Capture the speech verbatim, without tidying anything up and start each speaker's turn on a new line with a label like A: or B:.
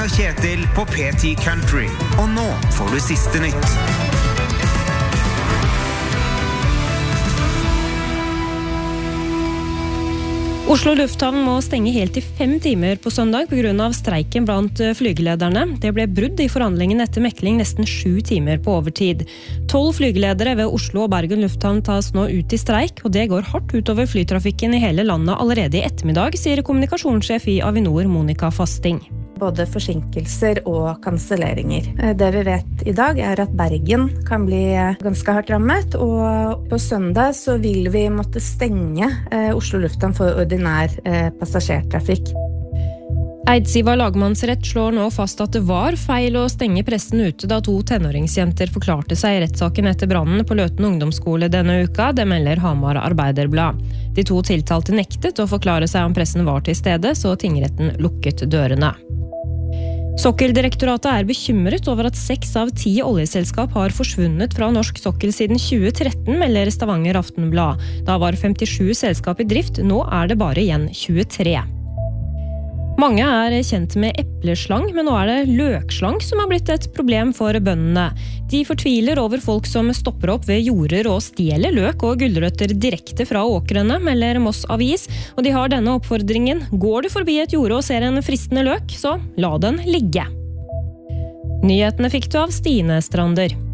A: Stine og Kjetil på P ti Country. Og nå får du siste nytt.
B: Oslo lufthavn må stenge helt i fem timer på søndag på grunn av streiken blant flygelederne. Det ble brudd i forhandlingen etter mekling nesten sju timer på overtid. Tolv flygeledere ved Oslo og Bergen lufthavn tas nå ut i streik, og det går hardt utover flytrafikken i hele landet allerede i ettermiddag, sier kommunikasjonssjef i Avinor Monica Fasting.
C: Både forsinkelser og kanselleringer. Det vi vet i dag er at Bergen kan bli ganske hardt rammet, og på søndag så vil vi måtte stenge Oslo lufthavn for ordinær passasjertrafikk.
B: Eidsiva lagmannsrett slår nå fast at det var feil å stenge pressen ute da to tenåringsjenter forklarte seg i rettssaken etter brannen på Løten ungdomsskole denne uka, det melder Hamar Arbeiderblad. De to tiltalte nektet å forklare seg om pressen var til stede, så tingretten lukket dørene. Sokkeldirektoratet er bekymret over at seks av ti oljeselskap har forsvunnet fra norsk sokkel siden tjue tretten, melder Stavanger Aftenblad. Da var femtisju selskap i drift, nå er det bare igjen tjuetre. Mange er kjent med epleslang, men nå er det løkslang som har blitt et problem for bøndene. De fortviler over folk som stopper opp ved jorder og stjeler løk og gulrøtter direkte fra åkrene, melder Moss Avis, og de har denne oppfordringen: går du forbi et jorde og ser en fristende løk, så la den ligge. Nyhetene fikk du av Stine Strander.